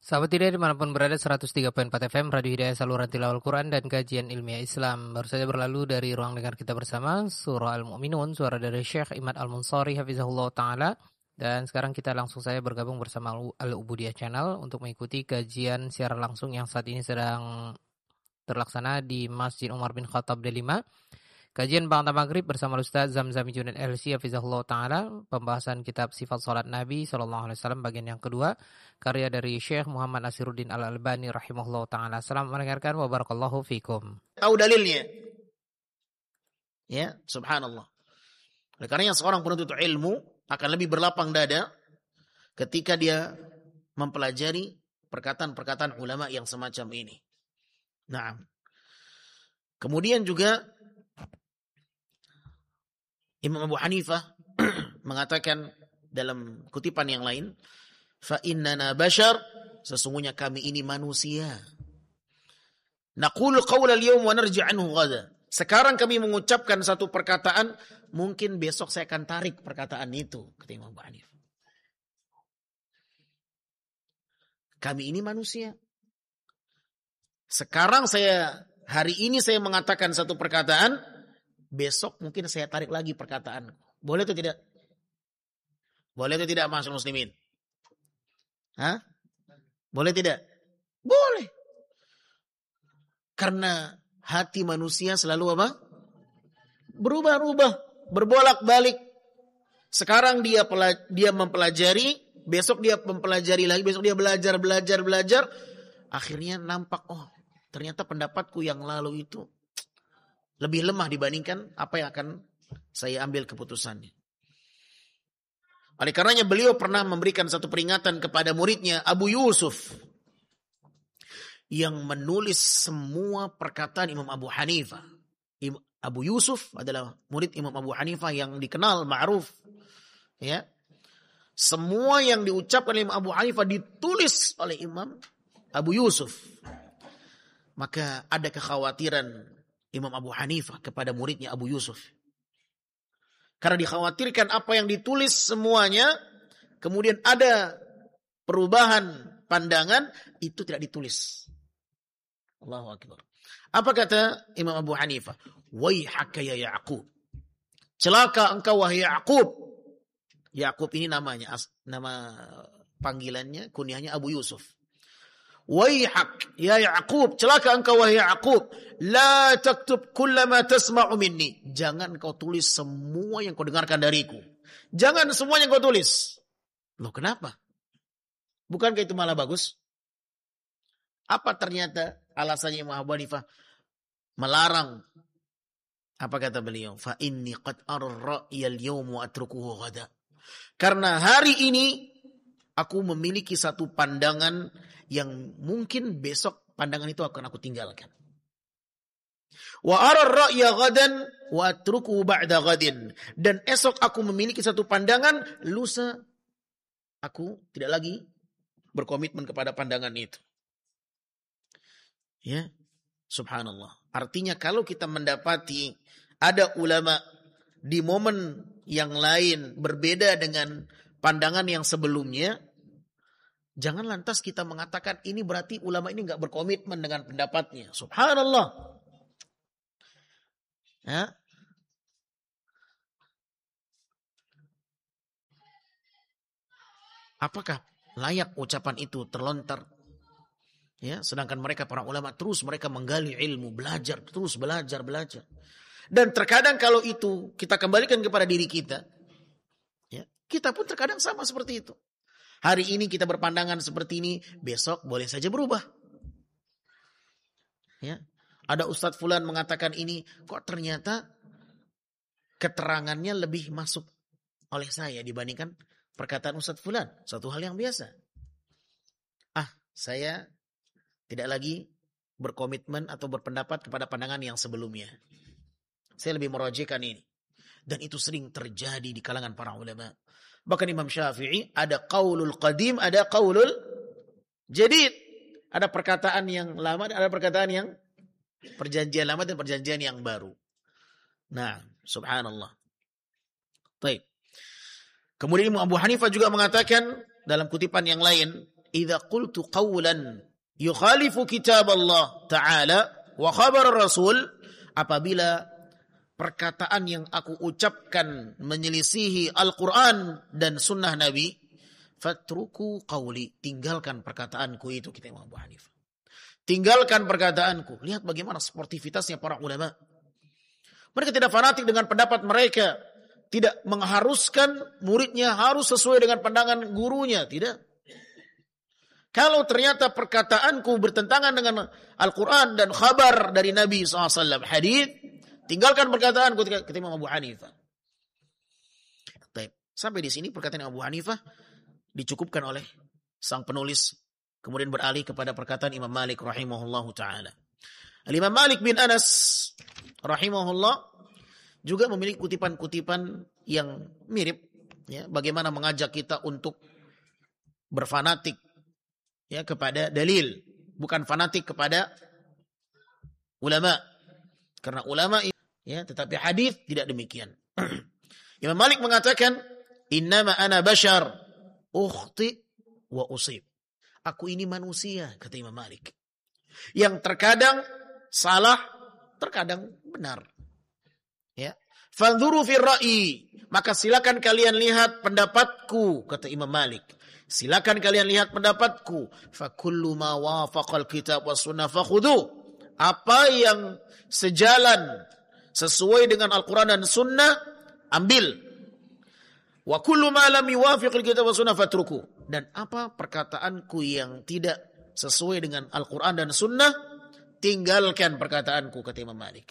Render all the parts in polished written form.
Sahabat Hidayah dimanapun berada, 103.4 FM Radio Hidayah, saluran tilawah Al-Quran dan kajian ilmiah Islam. Baru saja berlalu dari ruang dengar kita bersama Surah Al-Mu'minun, suara dari Syekh Imad Al-Munsari Hafizahullah Ta'ala. Dan sekarang kita langsung saja bergabung bersama Al-Ubudiyah Channel untuk mengikuti kajian siaran langsung yang saat ini sedang terlaksana di Masjid Umar bin Khattab D5. Kajian Ba'da Maghrib bersama Ustaz Zamzami Junaid LC Hafizahullah Ta'ala. Pembahasan kitab Sifat Salat Nabi SAW bagian yang kedua. Karya dari Syekh Muhammad Nasiruddin Al-Albani rahimahullah ta'ala. Selamat mendengarkan wa barakallahu fikum. Tahu dalilnya. Ya, subhanallah. Oleh karena seorang penuntut ilmu akan lebih berlapang dada ketika dia mempelajari perkataan-perkataan ulama yang semacam ini. Nah, kemudian juga Imam Abu Hanifah mengatakan dalam kutipan yang lain, fa innana bashar, sesungguhnya kami ini manusia. Naqulu qawla al-yawm wa narji' anhu ghada. Sekarang kami mengucapkan satu perkataan, mungkin besok saya akan tarik perkataan itu, kata Imam Abu Hanifah. Kami ini manusia. Sekarang hari ini saya mengatakan satu perkataan, besok mungkin saya tarik lagi perkataan. Boleh atau tidak? Boleh atau tidak, masyaallah muslimin? Hah? Boleh tidak? Boleh. Karena hati manusia selalu apa? Berubah-ubah, berbolak-balik. Sekarang dia mempelajari, besok dia mempelajari lagi, besok dia belajar. Akhirnya nampak, oh, ternyata pendapatku yang lalu itu lebih lemah dibandingkan apa yang akan saya ambil keputusannya. Oleh karenanya beliau pernah memberikan satu peringatan kepada muridnya Abu Yusuf yang menulis semua perkataan Imam Abu Hanifah. Abu Yusuf adalah murid Imam Abu Hanifah yang dikenal, ma'ruf. Ya. Semua yang diucapkan oleh Imam Abu Hanifah ditulis oleh Imam Abu Yusuf. Maka ada kekhawatiran Imam Abu Hanifah kepada muridnya Abu Yusuf. Karena dikhawatirkan apa yang ditulis semuanya, kemudian ada perubahan pandangan, itu tidak ditulis. Allahu Akbar. Apa kata Imam Abu Hanifah? Waihaka ya Ya'qub. Celaka engkau wahai Ya'qub. Ya'qub ini namanya, nama panggilannya, kunyahnya Abu Yusuf. Waihak ya Ya'qub, celaka engkau wahai Ya'qub, la taktub kullama tasma'u minni. Jangan kau tulis semua yang kau dengarkan dariku. Jangan semua yang kau tulis. Loh, kenapa? Bukankah itu malah bagus? Apa ternyata alasannya Imam Abu Hanifah melarang? Apa kata beliau? Fa inni qad ar-ra'ya al-yawm wa atrukuhu ghada. Karena hari ini aku memiliki satu pandangan yang mungkin besok pandangan itu akan aku tinggalkan. Wa ara ar-ra'ya ghadan wa atruku ba'da ghadin. Dan esok aku memiliki satu pandangan, lusa aku tidak lagi berkomitmen kepada pandangan itu. Ya, subhanallah. Artinya kalau kita mendapati ada ulama di momen yang lain berbeda dengan pandangan yang sebelumnya, jangan lantas kita mengatakan ini berarti ulama ini enggak berkomitmen dengan pendapatnya. Subhanallah. Ya. Apakah layak ucapan itu terlontar? Ya, sedangkan mereka para ulama terus mereka menggali ilmu, belajar, terus belajar. Dan terkadang kalau itu kita kembalikan kepada diri kita, ya, kita pun terkadang sama seperti itu. Hari ini kita berpandangan seperti ini, besok boleh saja berubah. Ya. Ada Ustadz Fulan mengatakan ini, kok ternyata keterangannya lebih masuk oleh saya dibandingkan perkataan Ustadz Fulan. Satu hal yang biasa. Saya tidak lagi berkomitmen atau berpendapat kepada pandangan yang sebelumnya. Saya lebih merajikan ini. Dan itu sering terjadi di kalangan para ulama. Bahkan Imam Syafi'i ada qaulul qadim, ada qaulul jadid. Ada perkataan yang lama, ada perkataan yang perjanjian lama dan perjanjian yang baru. Nah, subhanallah. Baik. Kemudian Imam Abu Hanifah juga mengatakan dalam kutipan yang lain, idza qultu qawlan yukhalifu kitab Allah Ta'ala wa khabar Rasul, apabila perkataan yang aku ucapkan menyelisihi Al-Quran dan sunnah Nabi, fatruku qawli, tinggalkan perkataanku itu, kata Imam Abu Hanifah. Tinggalkan perkataanku. Lihat bagaimana sportivitasnya para ulama. Mereka tidak fanatik dengan pendapat mereka, tidak mengharuskan muridnya harus sesuai dengan pandangan gurunya, tidak. Kalau ternyata perkataanku bertentangan dengan Al-Quran dan khabar dari Nabi SAW, hadis, tinggalkan perkataanku, kata Imam Abu Hanifah. Sampai di sini perkataan Abu Hanifah dicukupkan oleh sang penulis, kemudian beralih kepada perkataan Imam Malik rahimahullahu ta'ala. Imam Malik bin Anas rahimahullah juga memiliki kutipan-kutipan yang mirip, ya, bagaimana mengajak kita untuk berfanatik, ya, kepada dalil, bukan fanatik kepada ulama. Karena ulama, ya, tetapi hadis tidak demikian. Imam Malik mengatakan, innama ana bashar ukhti wa usib. Aku ini manusia, kata Imam Malik, yang terkadang salah, terkadang benar. Ya. Fanzuru fi ra'i, maka silakan kalian lihat pendapatku, kata Imam Malik. Silakan kalian lihat pendapatku. Fa kullu ma wafaqal kitab was sunnah fakhudhu. Apa yang sejalan sesuai dengan Al-Quran dan sunnah, ambil. Wa kullu ma lam yuwafiqil kitab was sunnah fatruku. Dan apa perkataanku yang tidak sesuai dengan Al-Quran dan sunnah, tinggalkan perkataanku, kata Imam Malik.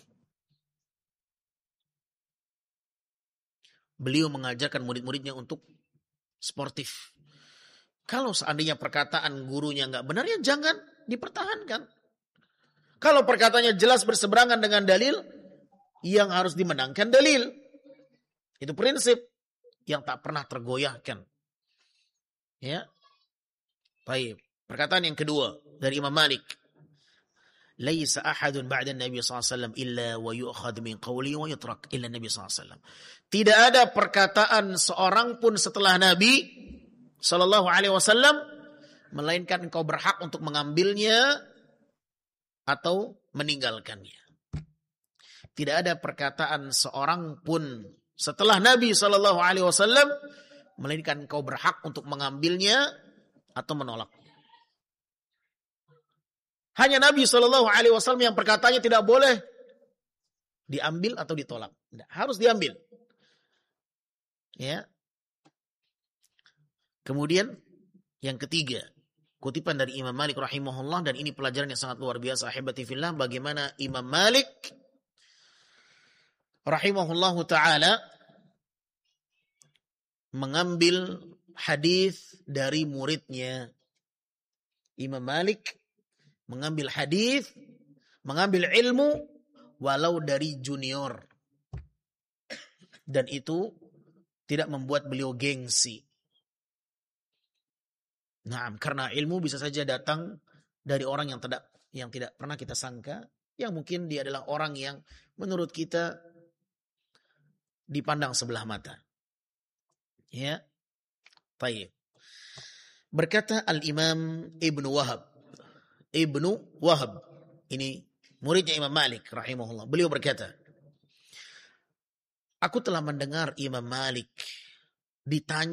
Beliau mengajarkan murid-muridnya untuk sportif. Kalau seandainya perkataan gurunya enggak benar, ya jangan dipertahankan. Kalau perkataannya jelas berseberangan dengan dalil, yang harus dimenangkan dalil. Itu prinsip yang tak pernah tergoyahkan. Ya. Baik. Perkataan yang kedua dari Imam Malik. Laisa ahadun ba'da Nabi SAW illa wa yu'khad min qawli wa yutrak illa Nabi SAW. Tidak ada perkataan seorang pun setelah Nabi Sallallahu Alaihi Wasallam melainkan engkau berhak untuk mengambilnya atau meninggalkannya. Tidak ada perkataan seorang pun setelah Nabi Sallallahu Alaihi Wasallam melainkan engkau berhak untuk mengambilnya atau menolaknya. Hanya Nabi Sallallahu Alaihi Wasallam yang perkataannya tidak boleh diambil atau ditolak. Tidak, harus diambil. Ya. Kemudian yang ketiga, kutipan dari Imam Malik rahimahullah, dan ini pelajaran yang sangat luar biasa, ahibati fillah, bagaimana Imam Malik rahimahullahu taala mengambil hadis dari muridnya. Imam Malik mengambil hadis, mengambil ilmu walau dari junior. Dan itu tidak membuat beliau gengsi. Nah, karena ilmu bisa saja datang dari orang yang tidak pernah kita sangka, yang mungkin dia adalah orang yang menurut kita dipandang sebelah mata. Ya. Baik. Berkata Al-Imam Ibnu Wahab, ini muridnya Imam Malik rahimahullah. Beliau berkata, aku telah mendengar Imam Malik ditanya